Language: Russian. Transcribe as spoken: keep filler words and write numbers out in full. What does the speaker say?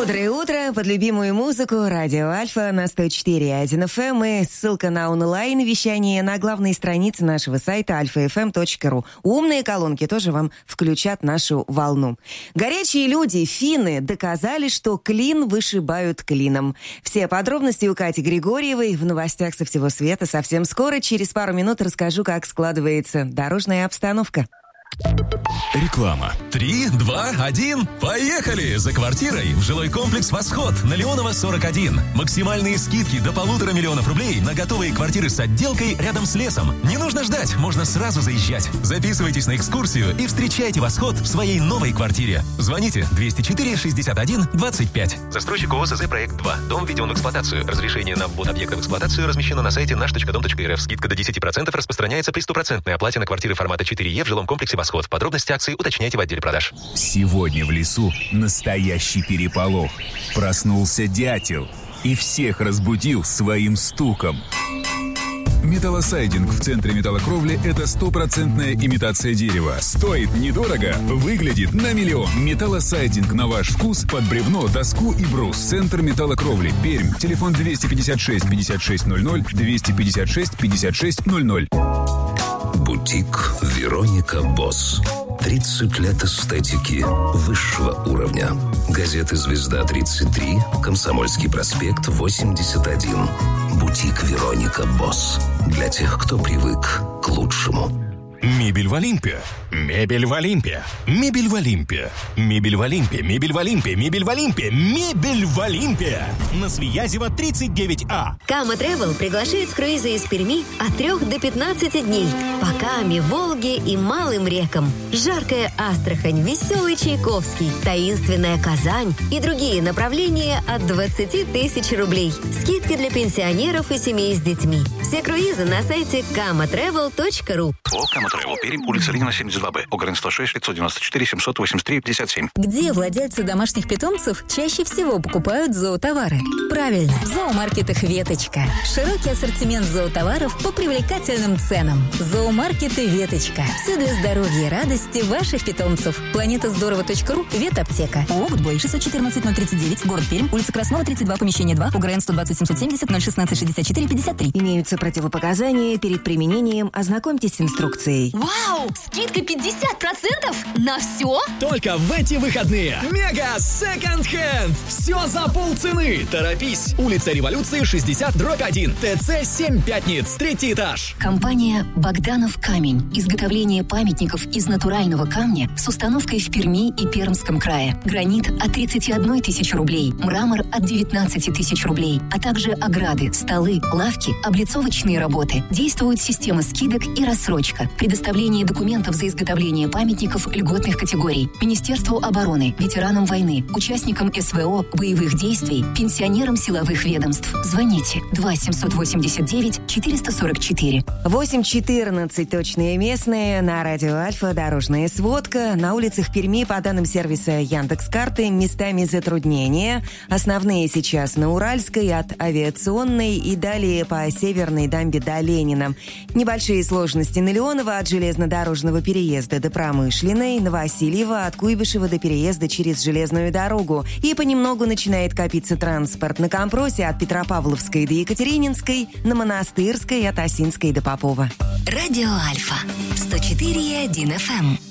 Бодрое утро под любимую музыку. Радио Альфа на сто четыре и один эф эм и ссылка на онлайн-вещание на главной странице нашего сайта альфа эф эм точка ру. Умные колонки тоже вам включат нашу волну. Горячие люди, финны, доказали, что клин вышибают клином. Все подробности у Кати Григорьевой в новостях со всего света совсем скоро. Через пару минут расскажу, как складывается дорожная обстановка. Реклама. Три, два, один, поехали! За квартирой в жилой комплекс «Восход» на Леонова сорок один. Максимальные скидки до полутора миллионов рублей на готовые квартиры с отделкой рядом с лесом. Не нужно ждать, можно сразу заезжать. Записывайтесь на экскурсию и встречайте «Восход» в своей новой квартире. Звоните двести четыре шестьдесят один двадцать пять. Застройщик ООО проект два. Дом введен в эксплуатацию. Разрешение на ввод объекта в эксплуатацию размещено на сайте наш точка дом точка эр эф. Скидка до десять процентов распространяется при стопроцентной оплате на квартиры формата четыре е в жилом комплексе «Восход». Подробности акции уточняйте в отделе продаж. Сегодня в лесу настоящий переполох. Проснулся дятел и всех разбудил своим стуком. Металлосайдинг в центре металлокровли – это стопроцентная имитация дерева. Стоит недорого, выглядит на миллион. Металлосайдинг на ваш вкус под бревно, доску и брус. Центр металлокровли. Пермь. Телефон двести пятьдесят шесть пятьдесят шесть ноль ноль, двести пятьдесят шесть пятьдесят шесть ноль ноль. Бутик «Вероника Босс». тридцать лет эстетики высшего уровня. Газеты «Звезда тридцать три», «Комсомольский проспект восемьдесят один». Бутик «Вероника Босс». Для тех, кто привык к лучшему. Мебель в Олимпе. Мебель в Олимпе. Мебель в Олимпе. Мебель в Олимпе. Мебель в Олимпе. Мебель в Олимпе. Мебель в Олимпе. На Свиязева тридцать девять А. Кама Travel приглашает в круизы из Перми от трех до пятнадцати дней. По Каме, Волге и малым рекам. Жаркая Астрахань, веселый Чайковский, таинственная Казань и другие направления от двадцати тысяч рублей. Скидки для пенсионеров и семей с детьми. Все круизы на сайте кама тревел точка ру. Кама Travel, Пермь, улица Ленина, семьдесят два Б, ОГРН сто шесть пятьсот девяносто четыре семьсот восемьдесят три пятьдесят семь. Где владельцы домашних питомцев чаще всего покупают зоотовары? Правильно, в зоомаркетах «Веточка». Широкий ассортимент зоотоваров по привлекательным ценам. Зоомаркеты «Веточка». Все для здоровья и радости ваших питомцев. планета здорово точка ру, ветаптека. ООО «Гудбой», шестьсот четырнадцать ноль тридцать девять, город Пермь, улица Краснова, тридцать два, помещение два, ОГРН сто двадцать семьсот семьдесят ноль шестнадцать шестьдесят четыре пятьдесят три. Имеются противопоказания перед применением. Ознакомьтесь с инструкцией. Вау! Скидка пятьдесят процентов на все? Только в эти выходные. Мега Second Hand. Все за полцены. Торопись. Улица Революции, шестьдесят дробь один. ТЦ семь Пятниц. Третий этаж. Компания «Богданов камень». Изготовление памятников из натурального камня с установкой в Перми и Пермском крае. Гранит от тридцати одной тысячи рублей. Мрамор от девятнадцати тысяч рублей. А также ограды, столы, лавки, облицовочные работы. Действует система скидок и рассрочка. Предоставление документов за изготовление памятников льготных категорий. Министерству обороны, ветеранам войны, участникам СВО, боевых действий, пенсионерам силовых ведомств. Звоните два семьсот восемьдесят девять четыреста сорок четыре. восемь четырнадцать точные местные. На радио Альфа дорожная сводка. На улицах Перми по данным сервиса Яндекс.Карты местами затруднения. Основные сейчас на Уральской от Авиационной и далее по Северной дамбе до Ленина. Небольшие сложности на Леонова от железнодорожного переезда до Промышленной, на Васильева от Куйбышева до переезда через железную дорогу. И понемногу начинает копиться транспорт на Компросе от Петропавловской до Екатерининской, на Монастырской от Осинской до Попова. Радио Альфа сто четыре и один эф эм.